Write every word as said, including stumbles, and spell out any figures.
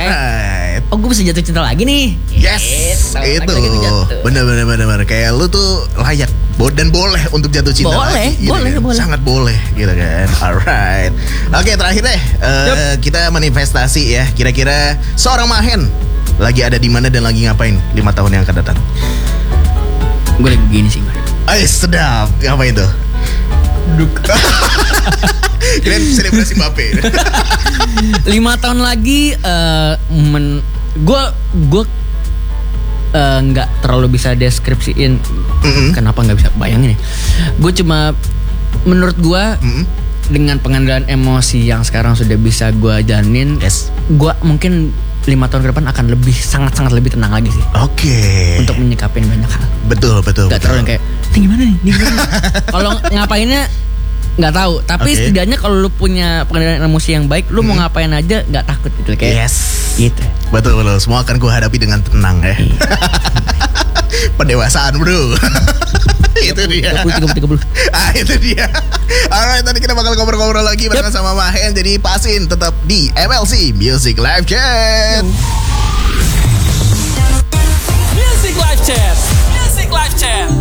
Alright. Oh, gue bisa jatuh cinta lagi nih. Yes, Gitu. itu Lagi-lagi tuh jatuh. bener-bener bener kayak lu tuh layak bo- dan boleh untuk jatuh cinta Boleh, lagi, gitu boleh, kan. boleh. Sangat boleh, gitu kan. Alright. Oke, terakhir deh, uh, kita manifestasi ya. Kira-kira seorang Mahen lagi ada di mana dan lagi ngapain lima tahun yang akan datang? Gue lagi begini sih. Ay, sedap. Ngapain tuh? Duk. Kirain selebrasi Mbappe. Lima tahun lagi, uh, men, gue gue uh, nggak terlalu bisa deskripsiin. Mm-mm. Kenapa nggak bisa bayangin ya? Gue cuma menurut gue Mm-mm. dengan pengendalian emosi yang sekarang sudah bisa gue jalanin, Yes. gue mungkin lima tahun ke depan akan lebih sangat-sangat lebih tenang lagi sih. Oke. Untuk menyikapin banyak hal. Betul, betul, Gak betul. terlalu yang kayak, ini gimana nih? Ini gimana nih?" Kalau ngapainnya nggak tahu. Tapi Oke. setidaknya kalau lu punya pengendalian emosi yang baik, lu mau ngapain aja nggak takut gitu kayak. Yes. Gitu. Betul, betul. Semua akan gue hadapi dengan tenang ya. Pendewasaan, bro. Itu dia. tiga puluh, tiga puluh, tiga puluh. Ah, itu dia. Alright, tadi kita bakal ngobrol-ngobrol lagi bareng Yep. sama Mahen. Jadi pasin tetap di M L C Music Live Chat. Music Live Chat. Music Live Chat.